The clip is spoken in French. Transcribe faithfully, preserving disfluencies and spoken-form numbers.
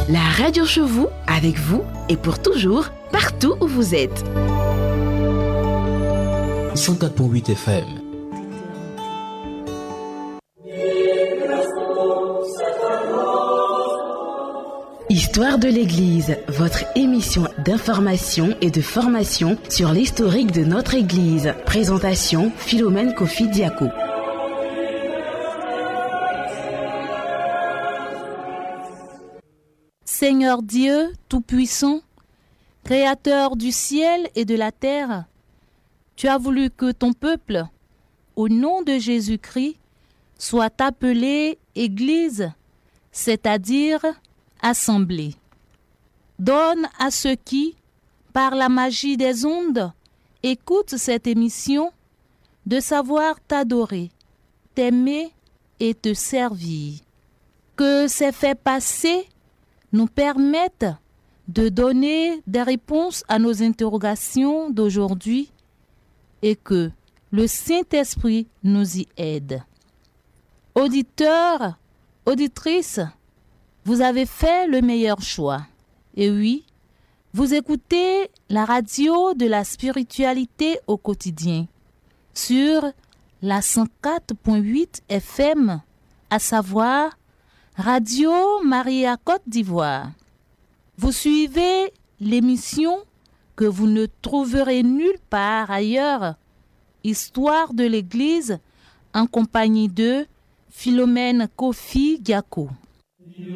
La radio chez vous, avec vous et pour toujours, partout où vous êtes. cent quatre virgule huit F M. Histoire de l'Église, votre émission d'information et de formation sur l'historique de notre Église. Présentation Philomène Kofi Diako. Seigneur Dieu Tout-Puissant, Créateur du ciel et de la terre, tu as voulu que ton peuple, au nom de Jésus-Christ, soit appelé Église, c'est-à-dire assemblée. Donne à ceux qui, par la magie des ondes, écoutent cette émission, de savoir t'adorer, t'aimer et te servir. Que ces faits passés nous permettent de donner des réponses à nos interrogations d'aujourd'hui et que le Saint-Esprit nous y aide. Auditeurs, auditrices, vous avez fait le meilleur choix. Et oui, vous écoutez la radio de la spiritualité au quotidien sur la cent quatre virgule huit F M, à savoir Radio Maria Côte d'Ivoire. Vous suivez l'émission que vous ne trouverez nulle part ailleurs, Histoire de l'Église, en compagnie de Philomène Kofi Diako.